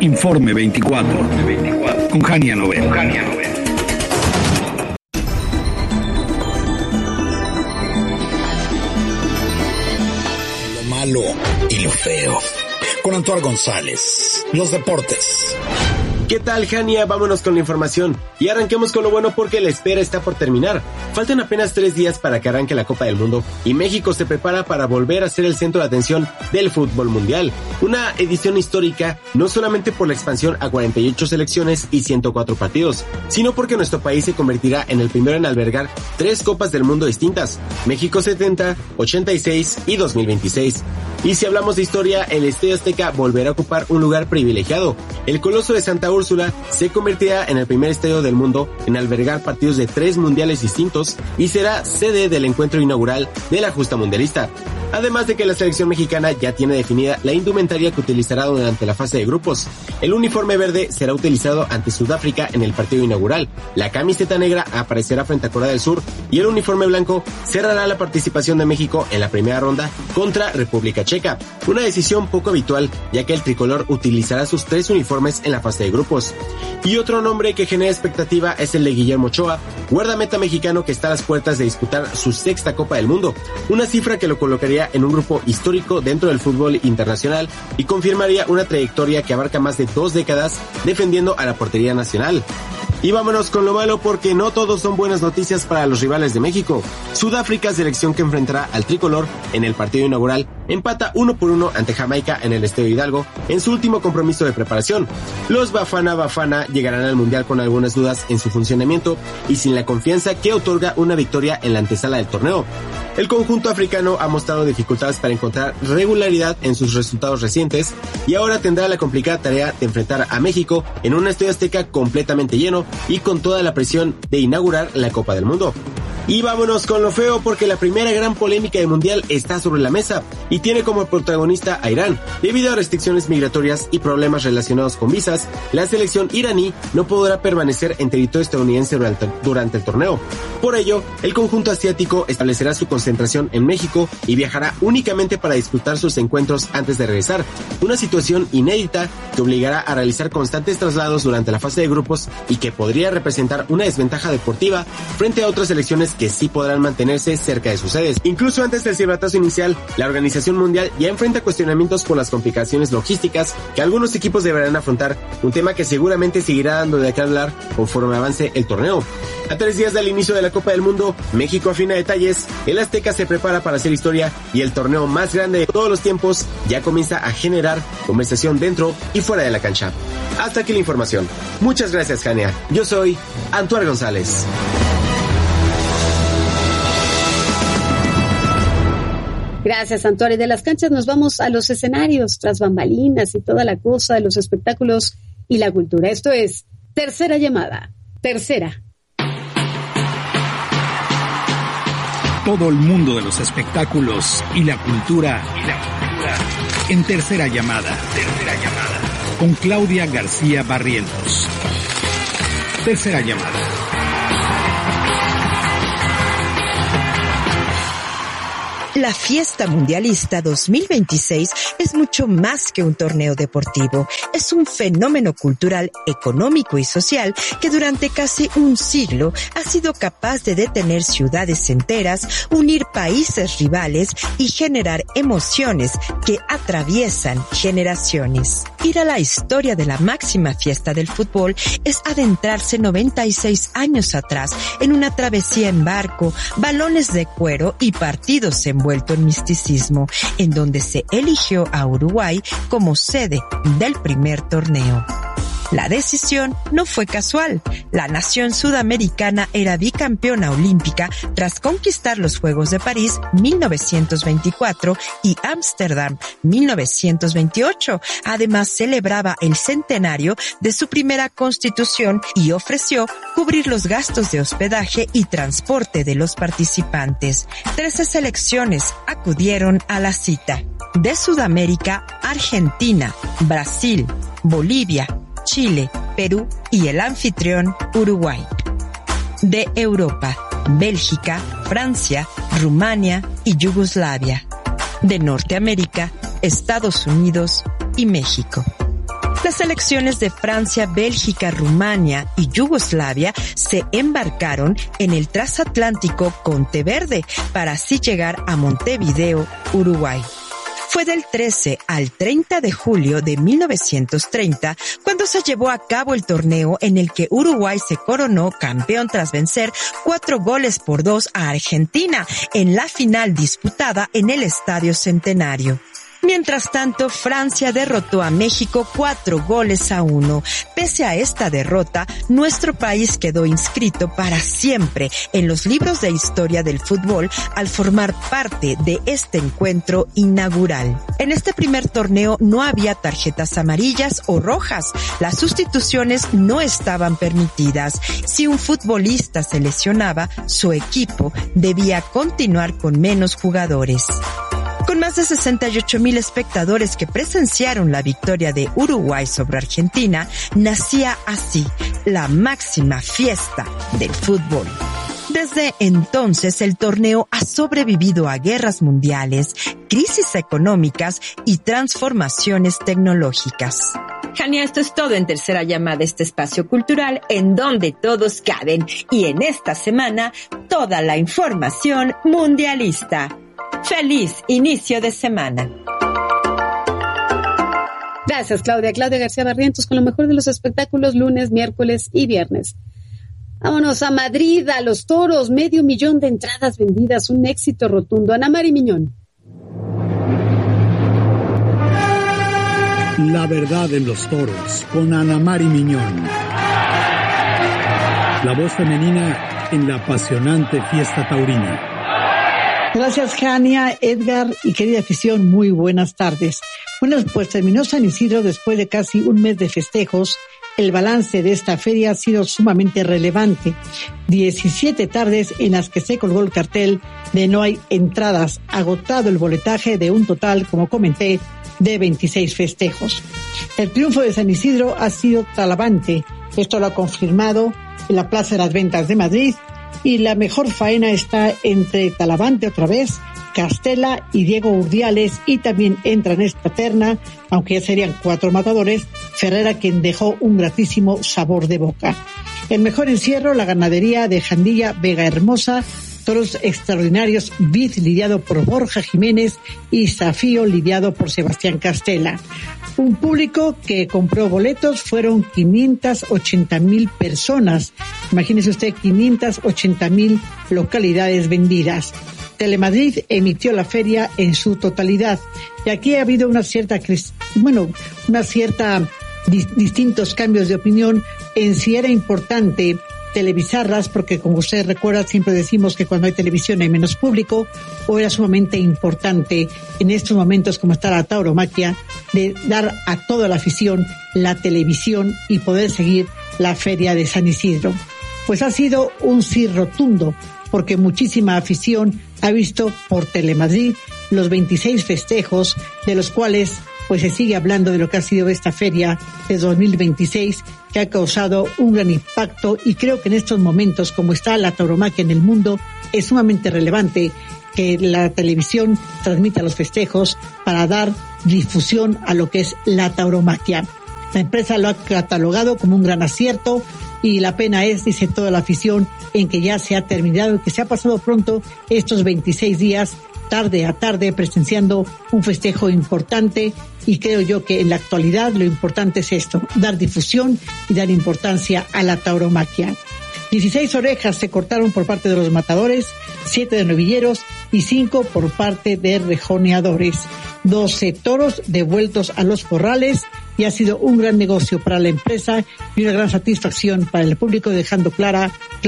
Informe 24. Con Jania Novel. Lo malo y lo feo. Con Antoine González. Los deportes. ¿Qué tal, Jania? Vámonos con la información y arranquemos con lo bueno porque la espera está por terminar. Faltan apenas 3 días para que arranque la Copa del Mundo y México se prepara para volver a ser el centro de atención del fútbol mundial. Una edición histórica no solamente por la expansión a 48 selecciones y 104 partidos, sino porque nuestro país se convertirá en el primero en albergar 3 Copas del Mundo distintas: México 70, 86 y 2026. Y si hablamos de historia, el Estadio Azteca volverá a ocupar un lugar privilegiado. El Coloso de Santa Úrsula se convertirá en el primer estadio del mundo en albergar partidos de 3 mundiales distintos y será sede del encuentro inaugural de la justa mundialista. Además de que la selección mexicana ya tiene definida la indumentaria que utilizará durante la fase de grupos. El uniforme verde será utilizado ante Sudáfrica en el partido inaugural, la camiseta negra aparecerá frente a Corea del Sur y el uniforme blanco cerrará la participación de México en la primera ronda contra República Checa. Una decisión poco habitual, ya que el tricolor utilizará sus 3 uniformes en la fase de grupos. Y otro nombre que genera expectativa es el de Guillermo Ochoa, guardameta mexicano que está a las puertas de disputar su 6ª Copa del Mundo, una cifra que lo colocaría en un grupo histórico dentro del fútbol internacional y confirmaría una trayectoria que abarca más de 2 décadas defendiendo a la portería nacional. Y vámonos con lo malo porque no todos son buenas noticias para los rivales de México. Sudáfrica, selección que enfrentará al tricolor en el partido inaugural, empata 1-1 ante Jamaica en el Estadio Hidalgo en su último compromiso de preparación. Los Bafana llegarán al Mundial con algunas dudas en su funcionamiento y sin la confianza que otorga una victoria en la antesala del torneo. El conjunto africano ha mostrado dificultades para encontrar regularidad en sus resultados recientes y ahora tendrá la complicada tarea de enfrentar a México en un Estadio Azteca completamente lleno y con toda la presión de inaugurar la Copa del Mundo. Y vámonos con lo feo porque la primera gran polémica del Mundial está sobre la mesa y tiene como protagonista a Irán. Debido a restricciones migratorias y problemas relacionados con visas, la selección iraní no podrá permanecer en territorio estadounidense durante el torneo. Por ello, el conjunto asiático establecerá su concentración en México y viajará únicamente para disputar sus encuentros antes de regresar. Una situación inédita que obligará a realizar constantes traslados durante la fase de grupos y que podría representar una desventaja deportiva frente a otras selecciones que sí podrán mantenerse cerca de sus sedes. Incluso antes del silbatazo inicial, la Organización Mundial ya enfrenta cuestionamientos por las complicaciones logísticas que algunos equipos deberán afrontar, un tema que seguramente seguirá dando de qué hablar conforme avance el torneo. A 3 días del inicio de la Copa del Mundo, México afina detalles, el Azteca se prepara para hacer historia y el torneo más grande de todos los tiempos ya comienza a generar conversación dentro y fuera de la cancha. Hasta aquí la información. Muchas gracias, Jania. Yo soy Antoine González. Gracias, Antoine. De las canchas nos vamos a los escenarios, tras bambalinas y toda la cosa de los espectáculos y la cultura. Esto es Tercera Llamada. Tercera. Todo el mundo de los espectáculos y la cultura. En Tercera Llamada. Con Claudia García Barrientos. Tercera Llamada. La Fiesta Mundialista 2026 es mucho más que un torneo deportivo. Es un fenómeno cultural, económico y social que durante casi un siglo ha sido capaz de detener ciudades enteras, unir países rivales y generar emociones que atraviesan generaciones. Ir a la historia de la máxima fiesta del fútbol es adentrarse 96 años atrás en una travesía en barco, balones de cuero y partidos envuelto en misticismo, en donde se eligió a Uruguay como sede del primer torneo. La decisión no fue casual. La nación sudamericana era bicampeona olímpica tras conquistar los Juegos de París 1924 y Ámsterdam 1928. Además, celebraba el centenario de su primera constitución y ofreció cubrir los gastos de hospedaje y transporte de los participantes. 13 selecciones acudieron a la cita. De Sudamérica, Argentina, Brasil, Bolivia, Chile, Perú y el anfitrión Uruguay. De Europa, Bélgica, Francia, Rumania y Yugoslavia. De Norteamérica, Estados Unidos y México. Las selecciones de Francia, Bélgica, Rumania y Yugoslavia se embarcaron en el transatlántico Conte Verde para así llegar a Montevideo, Uruguay. Fue del 13 al 30 de julio de 1930 cuando se llevó a cabo el torneo en el que Uruguay se coronó campeón tras vencer 4-2 a Argentina en la final disputada en el Estadio Centenario. Mientras tanto, Francia derrotó a México 4-1. Pese a esta derrota, nuestro país quedó inscrito para siempre en los libros de historia del fútbol al formar parte de este encuentro inaugural. En este primer torneo no había tarjetas amarillas o rojas. Las sustituciones no estaban permitidas. Si un futbolista se lesionaba, su equipo debía continuar con menos jugadores. Con más de 68,000 espectadores que presenciaron la victoria de Uruguay sobre Argentina, nacía así la máxima fiesta del fútbol. Desde entonces, el torneo ha sobrevivido a guerras mundiales, crisis económicas y transformaciones tecnológicas. Jania, esto es todo en Tercera Llamada, este espacio cultural en donde todos caben. Y en esta semana, toda la información mundialista. ¡Feliz inicio de semana! Gracias, Claudia. Claudia García Barrientos con lo mejor de los espectáculos lunes, miércoles y viernes. Vámonos a Madrid, a los toros, 500,000 de entradas vendidas, un éxito rotundo. Ana Mari Miñón. La verdad en los toros, con Ana Mari Miñón. La voz femenina en la apasionante fiesta taurina. Gracias, Jania, Edgar y querida afición, muy buenas tardes. Bueno, pues terminó San Isidro después de casi un mes de festejos. El balance de esta feria ha sido sumamente relevante. 17 tardes en las que se colgó el cartel de no hay entradas, agotado el boletaje de un total, como comenté, de 26 festejos. El triunfo de San Isidro ha sido talavante. Esto lo ha confirmado en la Plaza de las Ventas de Madrid. Y la mejor faena está entre Talavante otra vez, Castela y Diego Urdiales, y también entra en esta terna, aunque ya serían 4 matadores, Ferrera, quien dejó un gratísimo sabor de boca. El mejor encierro, la ganadería de Jandilla Vega Hermosa, toros extraordinarios, Vid lidiado por Borja Jiménez y Zafío lidiado por Sebastián Castela. Un público que compró boletos, fueron 580,000 personas. Imagínese usted, 580,000 localidades vendidas. Telemadrid emitió la feria en su totalidad. Y aquí ha habido distintos cambios de opinión en si era importante televisarlas, porque como usted recuerda, siempre decimos que cuando hay televisión hay menos público, o era sumamente importante en estos momentos como está la tauromaquia, de dar a toda la afición la televisión y poder seguir la feria de San Isidro. Pues ha sido un sí rotundo, porque muchísima afición ha visto por Telemadrid los 26 festejos, de los cuales pues se sigue hablando de lo que ha sido esta feria de 2026, que ha causado un gran impacto, y creo que en estos momentos, como está la tauromaquia en el mundo, es sumamente relevante que la televisión transmita los festejos para dar difusión a lo que es la tauromaquia. La empresa lo ha catalogado como un gran acierto, y la pena es, dice toda la afición, en que ya se ha terminado y que se ha pasado pronto estos 26 días, tarde a tarde, presenciando un festejo importante. Y creo yo que en la actualidad lo importante es esto, dar difusión y dar importancia a la tauromaquia. 16 orejas se cortaron por parte de los matadores, 7 de novilleros y 5 por parte de rejoneadores. 12 toros devueltos a los corrales, y ha sido un gran negocio para la empresa y una gran satisfacción para el público, dejando claro,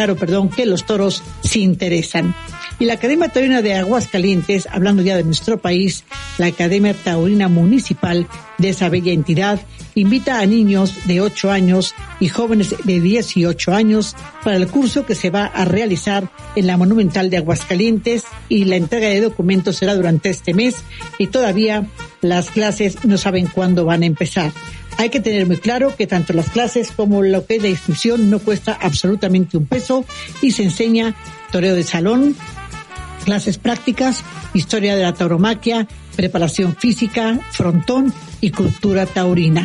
que los toros sí interesan. Y la Academia Taurina de Aguascalientes, hablando ya de nuestro país, la Academia Taurina Municipal de esa bella entidad, invita a niños de 8 años y jóvenes de 18 años para el curso que se va a realizar en la Monumental de Aguascalientes, y la entrega de documentos será durante este mes, y todavía las clases no saben cuándo van a empezar. Hay que tener muy claro que tanto las clases como lo que es la inscripción no cuesta absolutamente un peso, y se enseña toreo de salón, clases prácticas, historia de la tauromaquia, preparación física, frontón y cultura taurina.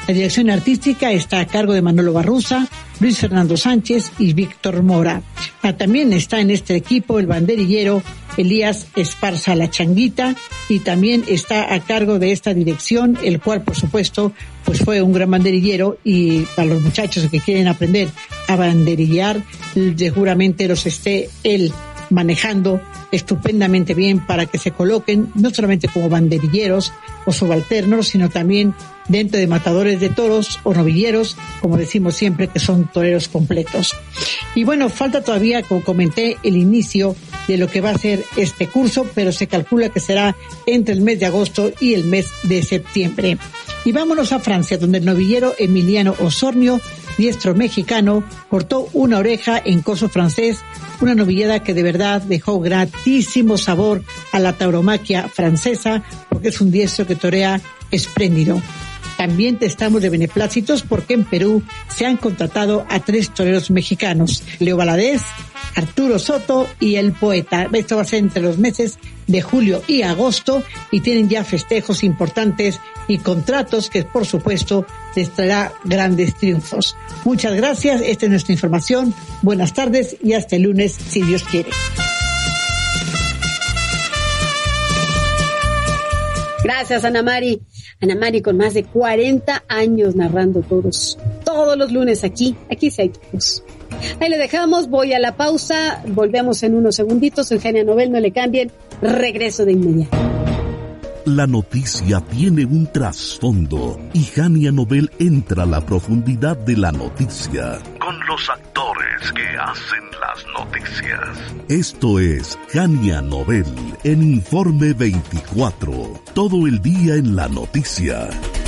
La dirección artística está a cargo de Manolo Barruza, Luis Fernando Sánchez y Víctor Mora. También está en este equipo el banderillero Elías Esparza La Changuita, y también está a cargo de esta dirección, el cual por supuesto pues fue un gran banderillero, y para los muchachos que quieren aprender a banderillar, seguramente los esté él manejando estupendamente bien para que se coloquen no solamente como banderilleros o subalternos, sino también dentro de matadores de toros o novilleros, como decimos siempre, que son toreros completos. Y bueno, falta todavía, como comenté, el inicio de lo que va a ser este curso, pero se calcula que será entre el mes de agosto y el mes de septiembre. Y vámonos a Francia, donde el novillero Emiliano Osornio, diestro mexicano, cortó una oreja en corso francés, una novillada que de verdad dejó gratísimo sabor a la tauromaquia francesa, porque es un diestro que torea espléndido. También estamos de beneplácitos porque en Perú se han contratado a 3 toreros mexicanos, Leo Valadez, Arturo Soto y El Poeta. Esto va a ser entre los meses de julio y agosto, y tienen ya festejos importantes y contratos que por supuesto les traerá grandes triunfos. Muchas gracias, esta es nuestra información. Buenas tardes y hasta el lunes, si Dios quiere. Gracias, Ana Mari. Ana Mari con más de 40 años narrando toros. Todos los lunes aquí sí hay toros. Ahí le dejamos, voy a la pausa, volvemos en unos segunditos. Eugenia Nobel, no le cambien, regreso de inmediato. La noticia tiene un trasfondo y Jania Nobel entra a la profundidad de la noticia con los actores que hacen las noticias. Esto es Jania Nobel en Informe 24, todo el día en la noticia.